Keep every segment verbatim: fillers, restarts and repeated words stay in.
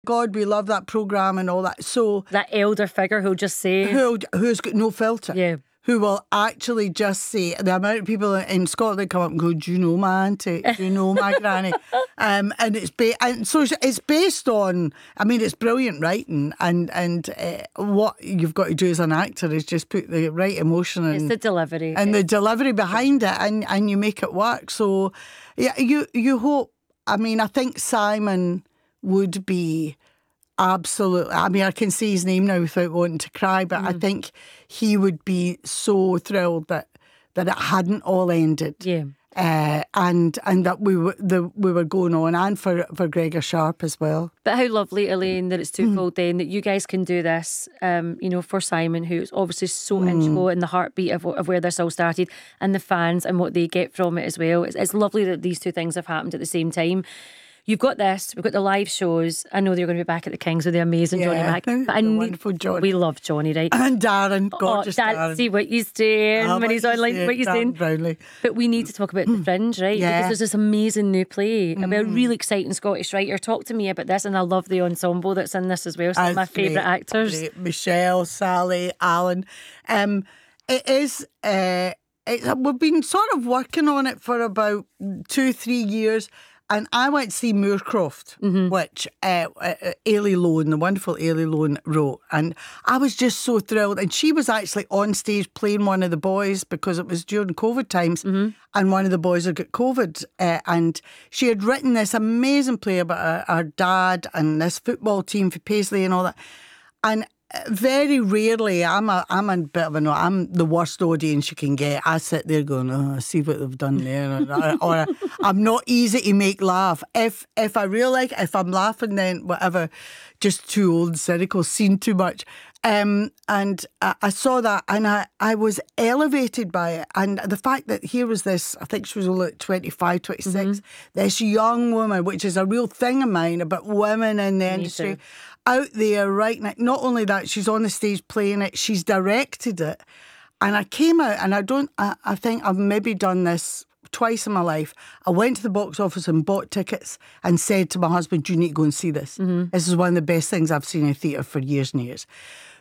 God, we love that programme and all that. So that elder figure who'll just say... Who, who's got no filter. Yeah. Who will actually just say, the amount of people in Scotland come up and go, do you know my auntie? Do you know my granny? Um, and it's ba- and so it's based on, I mean, it's brilliant writing, and, and uh, what you've got to do as an actor is just put the right emotion and it's the delivery. And the delivery behind it, and, and you make it work. So, yeah, you, you hope, I mean, I think Simon would be... Absolutely. I mean, I can say his name now without wanting to cry, but mm. I think he would be so thrilled that that it hadn't all ended. Yeah. Uh, and and that we were the we were going on, and for for Gregor Sharp as well. But how lovely, Elaine, that it's twofold. Mm. Then that you guys can do this. Um, you know, for Simon, who's obviously so mm. integral in the heartbeat of of where this all started, and the fans and what they get from it as well. It's, it's lovely that these two things have happened at the same time. You've got this, we've got the live shows. I know they're going to be back at the Kings with the amazing yeah, Johnny Mac. But I need, wonderful Johnny. We love Johnny, right? And Darren, gorgeous oh, Darren. Darren. See what he's doing oh, when he's online, doing, what he's doing. Brownlee. But we need to talk about The Fringe, right? Yeah. Because there's this amazing new play mm. about a really exciting Scottish writer. Talk to me about this, and I love the ensemble that's in this as well. Some of my favourite actors. Great. Michelle, Sally, Alan. Um, it is... Uh, it, we've been sort of working on it for about two, three years. And I went to see Moorcroft, mm-hmm. which uh, uh, Ailey Lone, the wonderful Ailey Lone, wrote. And I was just so thrilled. And she was actually on stage playing one of the boys because it was during COVID times. Mm-hmm. And one of the boys had got COVID. Uh, and she had written this amazing play about her, her dad and this football team for Paisley and all that. And very rarely, I'm a I'm a bit of a no. I'm the worst audience you can get. I sit there going, oh, see what they've done there, or, or I'm not easy to make laugh. If if I really like, if I'm laughing, then whatever, just too old, cynical, seen too much. Um, and I, I saw that, and I, I was elevated by it. And the fact that here was this, I think she was only like twenty-five, twenty-six, mm-hmm. this young woman, which is a real thing of mine about women in the Me industry. Too. Out there right now. Not only that, she's on the stage playing it, she's directed it. And I came out, and I don't, I, I think I've maybe done this twice in my life. I went to the box office and bought tickets and said to my husband, you need to go and see this. Mm-hmm. This is one of the best things I've seen in theatre for years and years.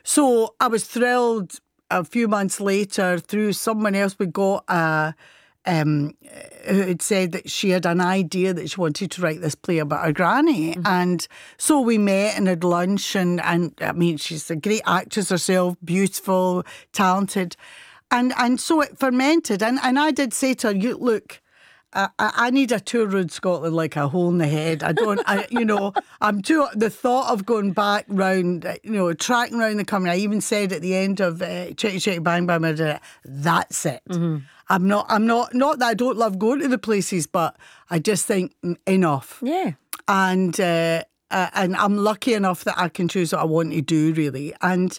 So I was thrilled. A few months later, through someone else, we got a... Um, who had said that she had an idea that she wanted to write this play about her granny. Mm-hmm. And so we met and had lunch, and, and I mean, she's a great actress herself, beautiful, talented. And and so it fermented. And, and I did say to her, you look, I, I need a tour around Scotland like a hole in the head. I don't, I, you know, I'm too, the thought of going back round, you know, tracking round the country. I even said at the end of uh, Chitty Chitty Bang Bang, I did it, that's it. Mm-hmm. I'm not, I'm not, not that I don't love going to the places, but I just think enough. Yeah. And, uh, uh, and I'm lucky enough that I can choose what I want to do, really. And,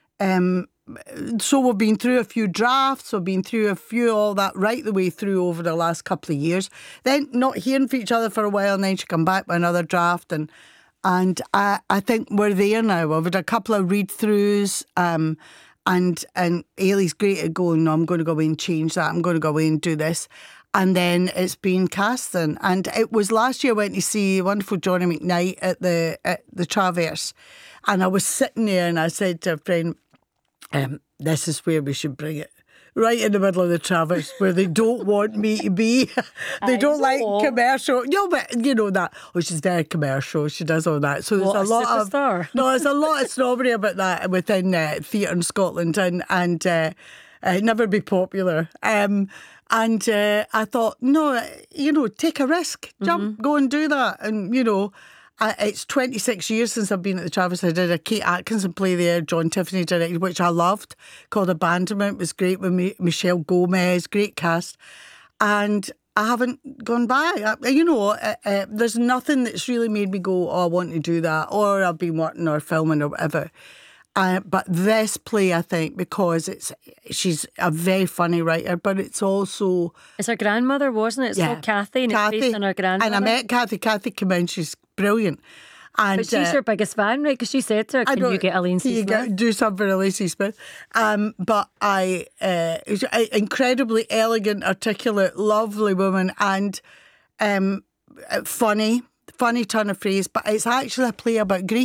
um, so we've been through a few drafts, we've been through a few, all that right the way through over the last couple of years. Then not hearing from each other for a while, and then she come back with another draft. And, and I, I think we're there now. We've had a couple of read-throughs, um, And and Ailey's great at going, no, I'm going to go away and change that. I'm going to go away and do this. And then it's been cast then. And it was last year I went to see wonderful Johnny McKnight at the at the Traverse. And I was sitting there and I said to a friend, um, this is where we should bring it. Right in the middle of the Traverse, where they don't want me to be. They don't like commercial. No, but you know that. Oh, she's very commercial. She does all that. So there's what, a, a lot superstar. of no. There's a lot of snobbery about that within uh, theatre in Scotland, and and uh, uh, never be popular. Um, and uh, I thought, no, you know, take a risk, jump, mm-hmm. go and do that, and you know. Uh, it's twenty-six years since I've been at the Traverse. I did a Kate Atkinson play there, John Tiffany directed, which I loved, called Abandonment. It was great with me, Michelle Gomez, great cast. And I haven't gone back. I, you know, uh, uh, there's nothing that's really made me go, oh, I want to do that, or I've been working or filming or whatever. Uh, but this play, I think, because it's she's a very funny writer, but it's also... It's her grandmother, wasn't it? It's yeah. called Kathy, and Kathy, it's based on her grandmother. And I met Kathy. Kathy came in, she's brilliant. And, but she's uh, your biggest fan, right? Because she said to her, can you get Elaine C. Smith? Get, do something for Elaine C. Smith. Um, but I, uh, incredibly elegant, articulate, lovely woman, and um, funny, funny turn of phrase, but it's actually a play about grief.